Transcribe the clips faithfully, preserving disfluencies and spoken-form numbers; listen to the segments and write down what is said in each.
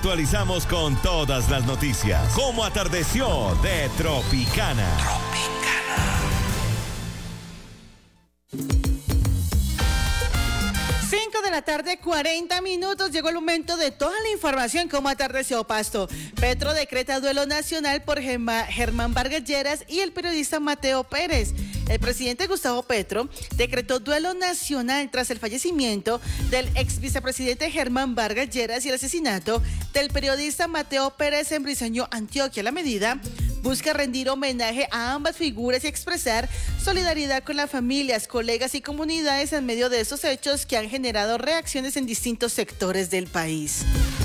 actualizamos con todas las noticias. Cómo atardeció de Tropicana. cinco de la tarde, cuarenta minutos. Llegó el momento de toda la información. Cómo atardeció Pasto. Petro decreta duelo nacional por Germán, Germán Vargas Lleras y el periodista Mateo Pérez. El presidente Gustavo Petro decretó duelo nacional tras el fallecimiento del ex vicepresidente Germán Vargas Lleras y el asesinato del periodista Mateo Pérez en Briceño, Antioquia. La medida busca rendir homenaje a ambas figuras y expresar solidaridad con las familias, colegas y comunidades en medio de estos hechos que han generado reacciones en distintos sectores del país.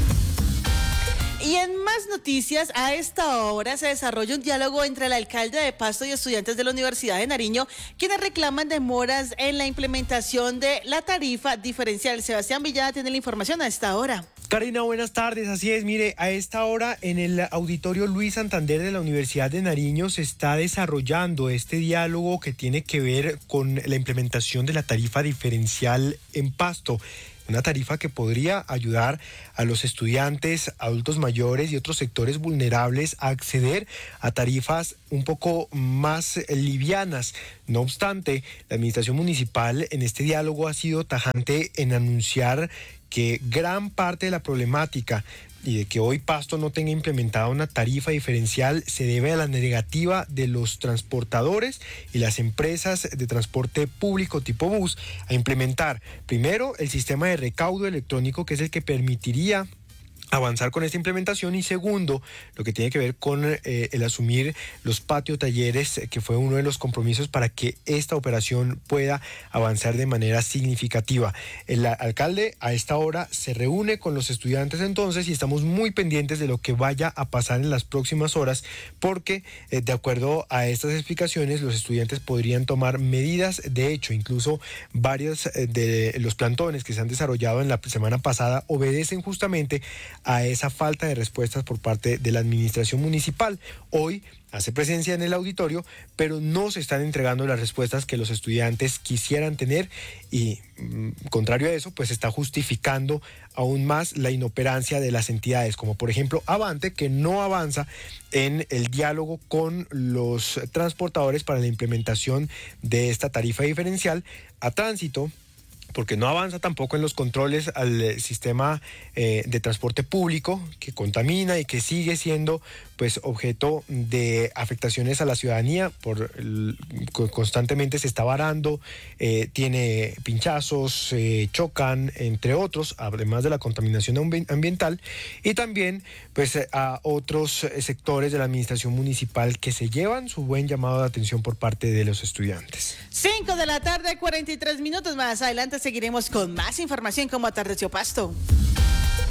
Y en más noticias, a esta hora se desarrolla un diálogo entre el alcalde de Pasto y estudiantes de la Universidad de Nariño, quienes reclaman demoras en la implementación de la tarifa diferencial. Sebastián Villada tiene la información a esta hora. Karina, buenas tardes. Así es, mire, a esta hora en el auditorio Luis Santander de la Universidad de Nariño se está desarrollando este diálogo que tiene que ver con la implementación de la tarifa diferencial en Pasto. Una tarifa que podría ayudar a los estudiantes, adultos mayores y otros sectores vulnerables a acceder a tarifas un poco más livianas. No obstante, la administración municipal en este diálogo ha sido tajante en anunciar que gran parte de la problemática y de que hoy Pasto no tenga implementada una tarifa diferencial se debe a la negativa de los transportadores y las empresas de transporte público tipo bus a implementar primero el sistema de recaudo electrónico, que es el que permitiría avanzar con esta implementación, y segundo, lo que tiene que ver con eh, el asumir los patio talleres, que fue uno de los compromisos para que esta operación pueda avanzar de manera significativa. El alcalde a esta hora se reúne con los estudiantes entonces y estamos muy pendientes de lo que vaya a pasar en las próximas horas, porque eh, de acuerdo a estas explicaciones los estudiantes podrían tomar medidas. De hecho, incluso varios eh, de los plantones que se han desarrollado en la semana pasada obedecen justamente a esa falta de respuestas por parte de la administración municipal. Hoy hace presencia en el auditorio, pero no se están entregando las respuestas que los estudiantes quisieran tener y, mm, contrario a eso, pues está justificando aún más la inoperancia de las entidades, como por ejemplo Avante, que no avanza en el diálogo con los transportadores para la implementación de esta tarifa diferencial, a Tránsito, porque no avanza tampoco en los controles al sistema eh, de transporte público, que contamina y que sigue siendo pues objeto de afectaciones a la ciudadanía. Por el, constantemente se está varando, eh, tiene pinchazos, eh, chocan, entre otros, además de la contaminación ambiental, y también pues a otros sectores de la administración municipal que se llevan su buen llamado de atención por parte de los estudiantes. cinco de la tarde, cuarenta y tres minutos. Más adelante seguiremos con más información como atardeció Pasto.